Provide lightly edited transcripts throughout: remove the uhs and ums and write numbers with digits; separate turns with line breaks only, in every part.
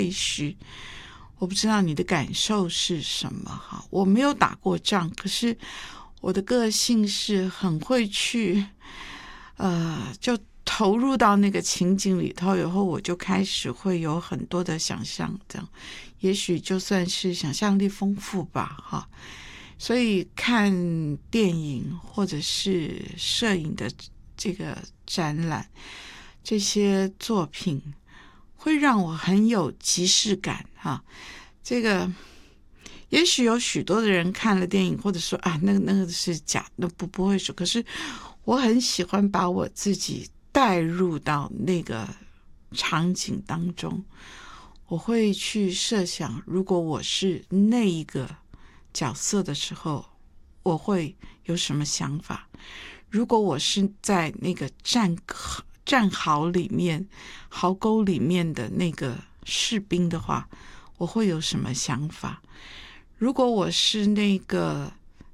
废墟。我不知道你的感受是什么哈，我没有打过仗，可是我的个性是很会去就投入到那个情景里头以后，我就开始会有很多的想象，这样也许就算是想象力丰富吧哈。所以看电影或者是摄影的这个展览，这些作品会让我很有即视感哈。这个也许有许多的人看了电影，或者说啊，那个是假，那不会说。可是我很喜欢把我自己带入到那个场景当中，我会去设想，如果我是那一个角色的时候，我会有什么想法？如果我是在那个战壕里面、壕沟里面的那个士兵的话，我会有什么想法？如果我是那个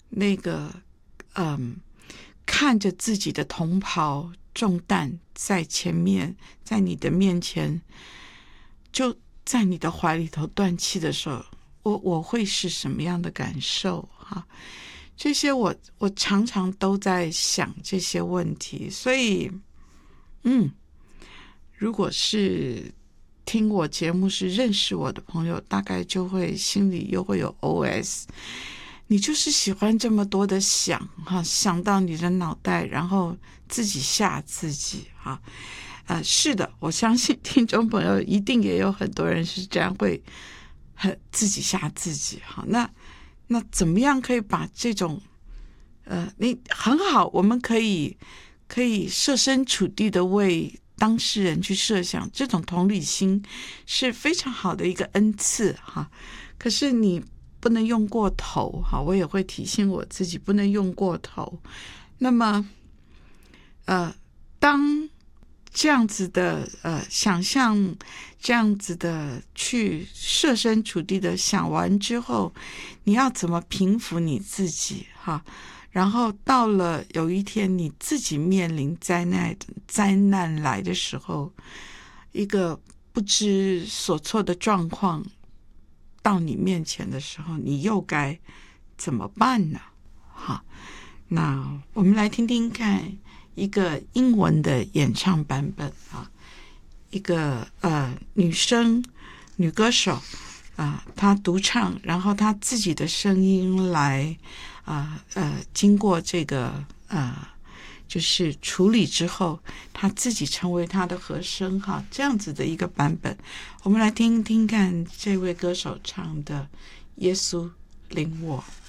看着自己的同袍中弹在前面，在你的面前，就在你的怀里头断气的时候，我会是什么样的感受哈？这些我常常都在想这些问题，所以如果是听我节目是认识我的朋友，大概就会心里又会有 OS， 你就是喜欢这么多的想哈，想到你的脑袋，然后自己吓自己哈。是的，我相信听众朋友一定也有很多人是这样，会自己吓自己哈。那怎么样可以把这种你很好，我们可以设身处地的为当事人去设想，这种同理心是非常好的一个恩赐哈。可是你不能用过头哈，我也会提醒我自己不能用过头。那么当这样子的想象，这样子的去设身处地的想完之后，你要怎么平复你自己哈？然后到了有一天你自己面临灾难来的时候，一个不知所措的状况到你面前的时候，你又该怎么办呢？好，那我们来听听看一个英文的演唱版本啊，一个女歌手她独唱，然后她自己的声音来经过这个就是处理之后，她自己成为她的和声哈，这样子的一个版本，我们来听听看这位歌手唱的《耶稣领我》。